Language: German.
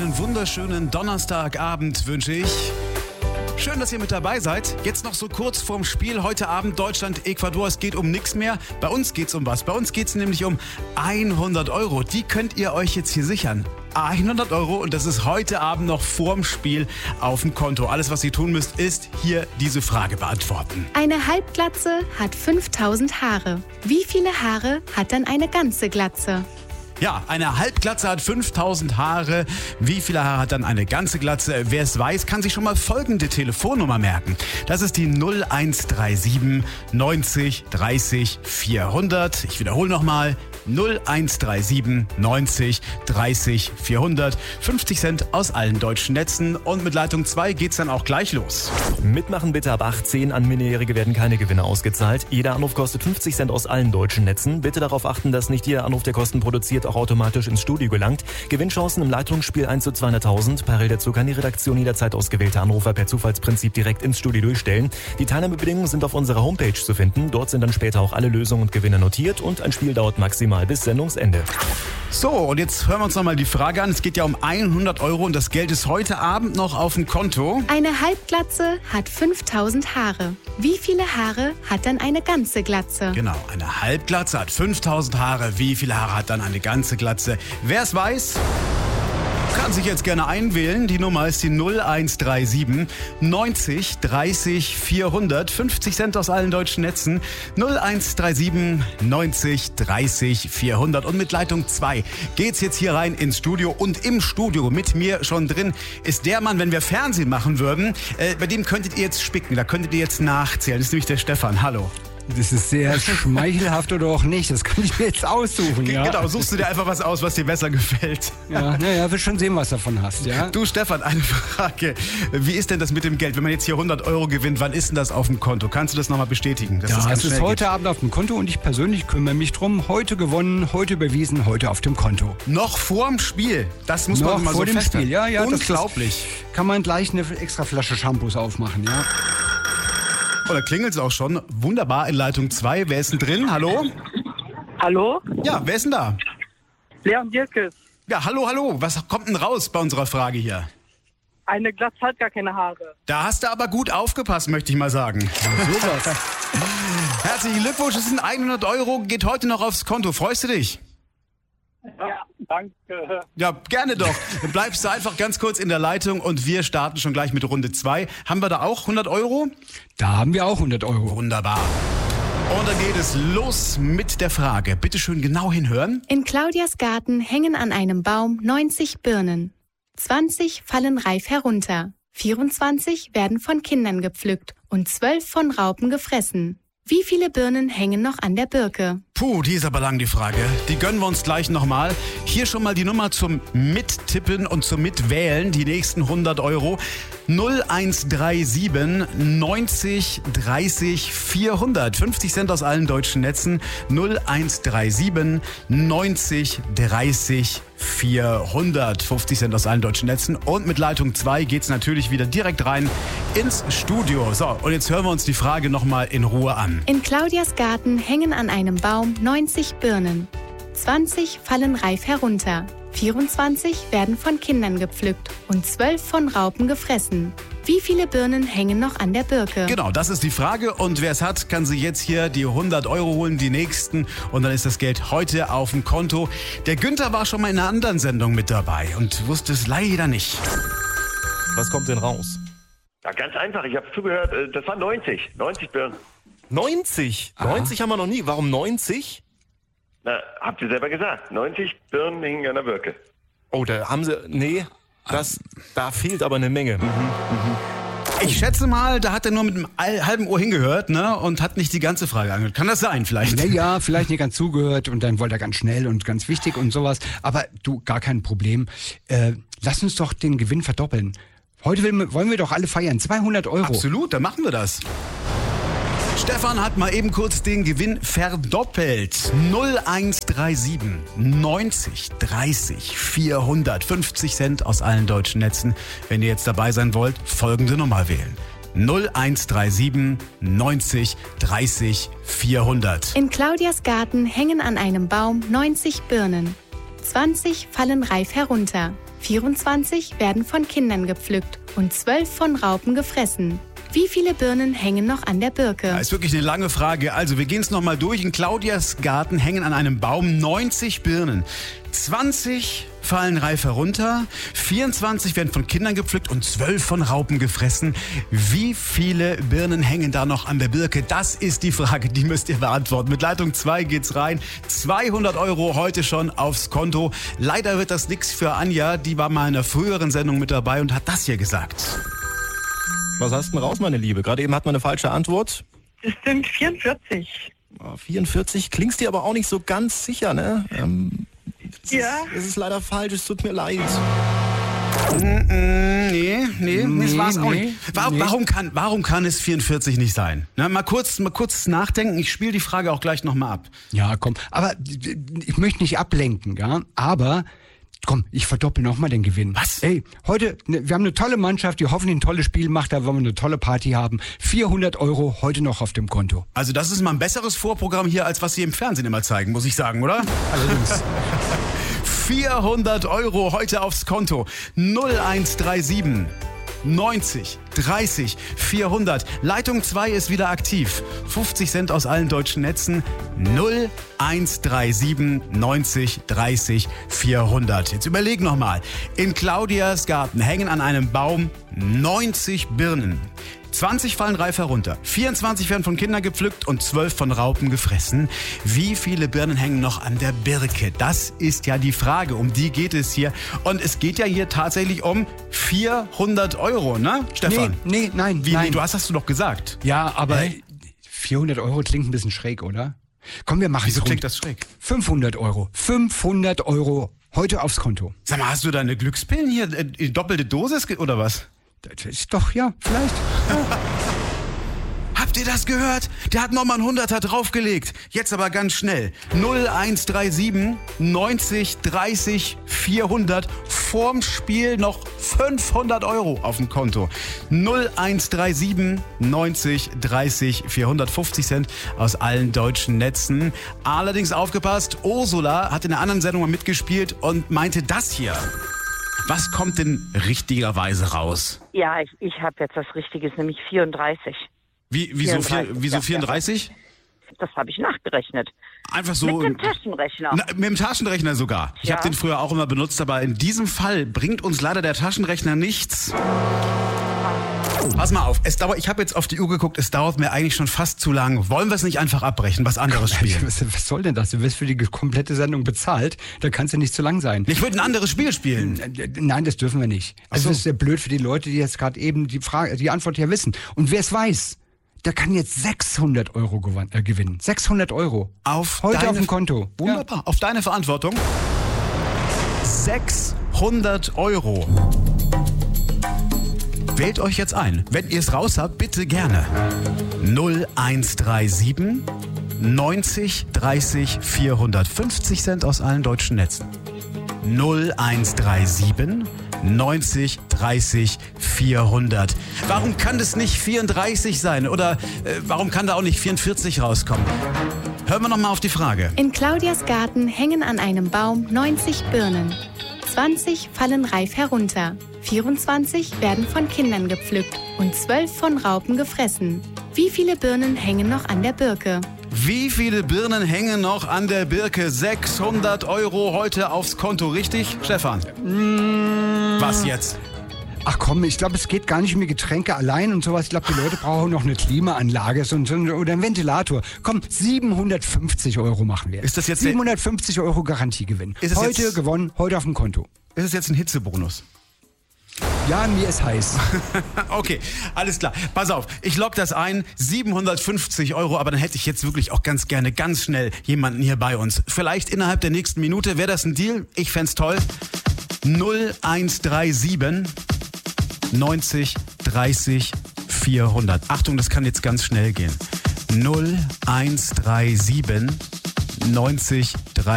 Einen wunderschönen Donnerstagabend wünsche ich. Schön, dass ihr mit dabei seid. Jetzt noch so kurz vorm Spiel. Heute Abend Deutschland, Ecuador. Es geht um nichts mehr. Bei uns geht's um was. Bei uns geht's nämlich um 100 Euro. Die könnt ihr euch jetzt hier sichern. 100 Euro und das ist heute Abend noch vorm Spiel auf dem Konto. Alles, was ihr tun müsst, ist hier diese Frage beantworten. Eine Halbglatze hat 5000 Haare. Wie viele Haare hat dann eine ganze Glatze? Ja, eine Halbglatze hat 5000 Haare. Wie viele Haare hat dann eine ganze Glatze? Wer es weiß, kann sich schon mal folgende Telefonnummer merken. Das ist die 0137 90 30 400. Ich wiederhole nochmal. 0137 90 30 400. 50 Cent aus allen deutschen Netzen. Und mit Leitung 2 geht's dann auch gleich los. Mitmachen bitte ab 18. An Minderjährige werden keine Gewinne ausgezahlt. Jeder Anruf kostet 50 Cent aus allen deutschen Netzen. Bitte darauf achten, dass nicht jeder Anruf, der Kosten produziert, auch automatisch ins Studio gelangt. Gewinnchancen im Leitungsspiel 1 zu 200.000. Parallel dazu kann die Redaktion jederzeit ausgewählte Anrufer per Zufallsprinzip direkt ins Studio durchstellen. Die Teilnahmebedingungen sind auf unserer Homepage zu finden. Dort sind dann später auch alle Lösungen und Gewinne notiert und ein Spiel dauert maximal bis Sendungsende. So, und jetzt hören wir uns nochmal die Frage an. Es geht ja um 100 Euro und das Geld ist heute Abend noch auf dem Konto. Eine Halbglatze hat 5000 Haare. Wie viele Haare hat dann eine ganze Glatze? Genau, eine Halbglatze hat 5000 Haare. Wie viele Haare hat dann eine ganze Glatze? Wer es weiß, kann sich jetzt gerne einwählen. Die Nummer ist die 0137 90 30 400. 50 Cent aus allen deutschen Netzen. 0137 90 30 400. Und mit Leitung 2 geht's jetzt hier rein ins Studio. Und im Studio mit mir schon drin ist der Mann, wenn wir Fernsehen machen würden, bei dem könntet ihr jetzt spicken. Da könntet ihr jetzt nachzählen. Das ist nämlich der Stefan. Hallo. Das ist sehr schmeichelhaft oder auch nicht. Das kann ich mir jetzt aussuchen, ja. Genau, suchst du dir einfach was aus, was dir besser gefällt. Ja, naja, wirst schon sehen, was du davon hast, ja. Du, Stefan, eine Frage. Wie ist denn das mit dem Geld? Wenn man jetzt hier 100 Euro gewinnt, wann ist denn das auf dem Konto? Kannst du das nochmal bestätigen? Das ist heute Abend auf dem Konto und ich persönlich kümmere mich drum. Heute gewonnen, heute überwiesen, heute auf dem Konto. Noch vorm Spiel? Das muss man mal so festhalten. Noch vor dem Spiel, ja. Unglaublich. Kann man gleich eine extra Flasche Shampoos aufmachen, ja. Oh, da klingelt es auch schon. Wunderbar, in Leitung 2. Wer ist denn drin? Hallo? Hallo? Ja, wer ist denn da? Leon Dierkes. Ja, hallo. Was kommt denn raus bei unserer Frage hier? Eine Glatze hat gar keine Haare. Da hast du aber gut aufgepasst, möchte ich mal sagen. Sowas. Herzlichen Glückwunsch, es sind 100 Euro, geht heute noch aufs Konto. Freust du dich? Ja, danke. Ja, gerne doch. Dann bleibst du einfach ganz kurz in der Leitung und wir starten schon gleich mit Runde 2. Haben wir da auch 100 Euro? Da haben wir auch 100 Euro. Wunderbar. Und dann geht es los mit der Frage. Bitte schön genau hinhören. In Claudias Garten hängen an einem Baum 90 Birnen. 20 fallen reif herunter. 24 werden von Kindern gepflückt und 12 von Raupen gefressen. Wie viele Birnen hängen noch an der Birke? Puh, die ist aber lang, die Frage. Die gönnen wir uns gleich nochmal. Hier schon mal die Nummer zum Mittippen und zum Mitwählen. Die nächsten 100 Euro. 0137 90 30 400. 50 Cent aus allen deutschen Netzen. 0137 90 30 400. 50 Cent aus allen deutschen Netzen. Und mit Leitung 2 geht's natürlich wieder direkt rein ins Studio. So, und jetzt hören wir uns die Frage nochmal in Ruhe an. In Claudias Garten hängen an einem Baum 90 Birnen. 20 fallen reif herunter. 24 werden von Kindern gepflückt und 12 von Raupen gefressen. Wie viele Birnen hängen noch an der Birke? Genau, das ist die Frage. Und wer es hat, kann sich jetzt hier die 100 Euro holen, die nächsten. Und dann ist das Geld heute auf dem Konto. Der Günther war schon mal in einer anderen Sendung mit dabei und wusste es leider nicht. Was kommt denn raus? Ja, ganz einfach. Ich habe zugehört. Das waren 90. 90 Birnen. 90? Aha. 90 haben wir noch nie. Warum 90? Na, habt ihr selber gesagt. 90 Birnen hingen an der Birke. Oh, da haben sie... Nee, da fehlt aber eine Menge. Ich schätze mal, da hat er nur mit einem halben Ohr hingehört, ne? Und hat nicht die ganze Frage angehört. Kann das sein, vielleicht? Ja, vielleicht nicht ganz zugehört und dann wollte er ganz schnell und ganz wichtig und sowas. Aber du, gar kein Problem. Lass uns doch den Gewinn verdoppeln. Heute wollen wir doch alle feiern. 200 Euro. Absolut, dann machen wir das. Stefan hat mal eben kurz den Gewinn verdoppelt. 0137 90 30 400. 50 Cent aus allen deutschen Netzen. Wenn ihr jetzt dabei sein wollt, folgende Nummer wählen. 0137 90 30 400. In Claudias Garten hängen an einem Baum 90 Birnen. 20 fallen reif herunter. 24 werden von Kindern gepflückt und 12 von Raupen gefressen. Wie viele Birnen hängen noch an der Birke? Das ist wirklich eine lange Frage. Also, wir gehen es nochmal durch. In Claudias Garten hängen an einem Baum 90 Birnen. 20 fallen reif herunter, 24 werden von Kindern gepflückt und 12 von Raupen gefressen. Wie viele Birnen hängen da noch an der Birke? Das ist die Frage, die müsst ihr beantworten. Mit Leitung 2 geht's rein. 200 € heute schon aufs Konto. Leider wird das nix für Anja. Die war mal in einer früheren Sendung mit dabei und hat das hier gesagt. Was hast du denn raus, meine Liebe? Gerade eben hat man eine falsche Antwort. Das sind 44. 44 klingst dir aber auch nicht so ganz sicher, ne? Es ist leider falsch, es tut mir leid. Nee, das war's auch nicht. Warum kann es 44 nicht sein? Na, mal kurz nachdenken, ich spiele die Frage auch gleich nochmal ab. Ja, komm, aber ich möchte nicht ablenken, ja, aber komm, ich verdoppel nochmal den Gewinn. Was? Ey, heute, wir haben eine tolle Mannschaft, die hoffentlich ein tolles Spiel macht, da wollen wir eine tolle Party haben. 400 € heute noch auf dem Konto. Also das ist mal ein besseres Vorprogramm hier, als was Sie im Fernsehen immer zeigen, muss ich sagen, oder? Allerdings. 400 € heute aufs Konto. 0137 90 30 400. Leitung 2 ist wieder aktiv. 50 Cent aus allen deutschen Netzen. 0137 90 30 400. Jetzt überleg nochmal. In Claudias Garten hängen an einem Baum 90 Birnen. 20 fallen reif herunter, 24 werden von Kindern gepflückt und 12 von Raupen gefressen. Wie viele Birnen hängen noch an der Birke? Das ist ja die Frage, um die geht es hier. Und es geht ja hier tatsächlich um 400 €, ne, Stefan? Nein. Wie, du hast du doch gesagt. Ja, aber 400 € klingt ein bisschen schräg, oder? Komm, wir machen Wieso es klingt das schräg? 500 €. 500 € heute aufs Konto. Sag mal, hast du deine Glückspillen hier, doppelte Dosis oder was? Das ist doch, ja, vielleicht. Ja. Habt ihr das gehört? Der hat nochmal einen 100er draufgelegt. Jetzt aber ganz schnell. 0137 90 30 400. Vorm Spiel noch 500 € auf dem Konto. 0137 90 30 450 Cent aus allen deutschen Netzen. Allerdings aufgepasst, Ursula hat in einer anderen Sendung mal mitgespielt und meinte das hier. Was kommt denn richtigerweise raus? Ja, ich habe jetzt was Richtiges, nämlich 34. Wieso 34? Das habe ich nachgerechnet. Einfach so. Mit dem Taschenrechner. Mit dem Taschenrechner sogar. Ich Ja. habe den früher auch immer benutzt, aber in diesem Fall bringt uns leider der Taschenrechner nichts. Pass mal auf, ich habe jetzt auf die Uhr geguckt, es dauert mir eigentlich schon fast zu lang. Wollen wir es nicht einfach abbrechen, was anderes spielen? Was soll denn das? Du wirst für die komplette Sendung bezahlt, da kannst du nicht zu lang sein. Ich würde ein anderes Spiel spielen. Nein, das dürfen wir nicht. Also das ist sehr blöd für die Leute, die jetzt gerade eben die Antwort ja wissen. Und wer es weiß, der kann jetzt 600 € gewinnen. 600 €. Heute auf dem Konto. Wunderbar. Ja. Auf deine Verantwortung. 600 €. Wählt euch jetzt ein. Wenn ihr es raus habt, bitte gerne. 0137 90 30 400. 50 Cent aus allen deutschen Netzen. 0137 90 30 400. Warum kann das nicht 34 sein? Oder warum kann da auch nicht 44 rauskommen? Hören wir noch mal auf die Frage. In Claudias Garten hängen an einem Baum 90 Birnen. 20 fallen reif herunter. 24 werden von Kindern gepflückt und 12 von Raupen gefressen. Wie viele Birnen hängen noch an der Birke? Wie viele Birnen hängen noch an der Birke? 600 € heute aufs Konto, richtig, Stefan? Was jetzt? Ach komm, ich glaube, es geht gar nicht um die Getränke allein und sowas. Ich glaube, die Leute brauchen noch eine Klimaanlage oder einen Ventilator. Komm, 750 € machen wir. Ist das jetzt 750 € Garantiegewinn. Heute gewonnen, heute auf dem Konto. Ist es jetzt ein Hitzebonus? Ja, mir ist heiß. Okay, alles klar. Pass auf, ich log das ein. 750 €, aber dann hätte ich jetzt wirklich auch ganz gerne ganz schnell jemanden hier bei uns. Vielleicht innerhalb der nächsten Minute. Wäre das ein Deal? Ich fänd's toll. 0137 90 30 400. Achtung, das kann jetzt ganz schnell gehen. 0137 90 30